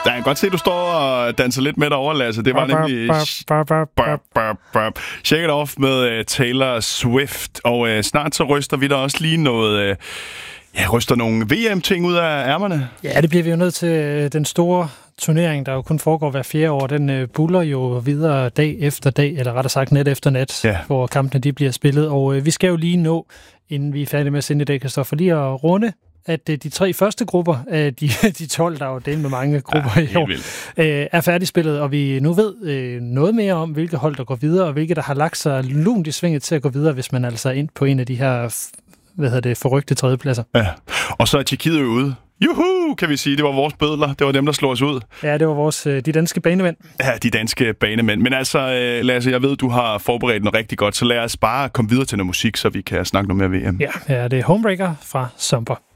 Jeg kan godt se, at du står og danser lidt med derovre, Lasse. Det var nemlig Shake It Off med Taylor Swift. Og snart så ryster vi der også lige noget... ryster nogle VM-ting ud af ærmerne. Ja, det bliver vi jo nødt til. Den store turnering, der jo kun foregår hver 4 år, den buller jo videre dag efter dag, eller rettere sagt nat efter nat, hvor kampene de bliver spillet. Og vi skal jo lige nå, inden vi er færdige med at sende i dag, Kristoffer, lige at runde, at de 3 første grupper af de 12, der er jo delt med mange grupper i år, er færdigspillet, og vi nu ved noget mere om, hvilke hold, der går videre, og hvilke, der har lagt sig lunt i svinget til at gå videre, hvis man altså er ind på en af de her forrygte tredjepladser. Ja, og så er Tjekkiet jo ude. Juhu, kan vi sige. Det var vores bødler. Det var dem, der slog os ud. Ja, det var de danske banemænd. Ja, de danske banemænd. Men altså, Lasse, jeg ved, du har forberedt noget rigtig godt, så lad os bare komme videre til noget musik, så vi kan snakke noget mere VM. Ja, det er Homebreaker fra Zomber.